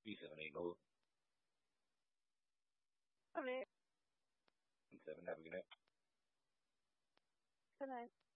B78 Nola. Okay. 7, have a good night. Good night.